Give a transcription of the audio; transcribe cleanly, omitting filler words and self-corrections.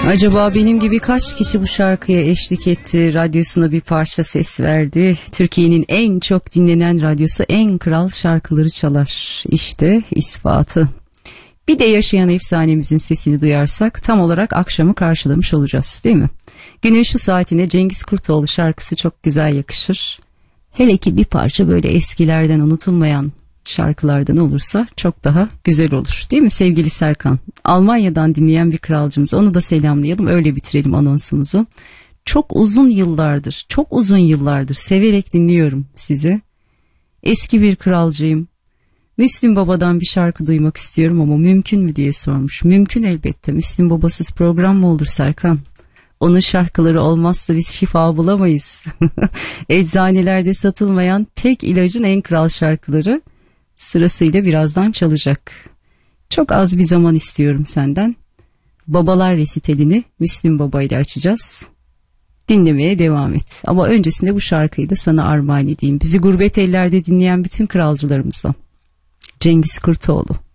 Acaba benim gibi kaç kişi bu şarkıya eşlik etti, radyosuna bir parça ses verdi? Türkiye'nin en çok dinlenen radyosu en kral şarkıları çalar. İşte ispatı. Bir de yaşayan efsanemizin sesini duyarsak tam olarak akşamı karşılamış olacağız, değil mi? Günün şu saatine Cengiz Kurtoğlu şarkısı çok güzel yakışır. Hele ki bir parça böyle eskilerden, unutulmayan şarkılardan olursa çok daha güzel olur, değil mi sevgili Serkan? Almanya'dan dinleyen bir kralcımız, onu da selamlayalım, öyle bitirelim anonsumuzu. Çok uzun yıllardır severek dinliyorum sizi. Eski bir kralcıyım. Müslüm Baba'dan bir şarkı duymak istiyorum ama mümkün mü diye sormuş. Mümkün elbette. Müslüm Babasız program mı olur Serkan? Onun şarkıları olmazsa biz şifa bulamayız. Eczanelerde satılmayan tek ilacın en kral şarkıları sırasıyla birazdan çalacak. Çok az bir zaman istiyorum senden. Babalar resitalini Müslüm Baba ile açacağız. Dinlemeye devam et. Ama öncesinde bu şarkıyı da sana armağan edeyim. Bizi gurbet ellerde dinleyen bütün kralcılarımıza. Cengiz Kurtoğlu.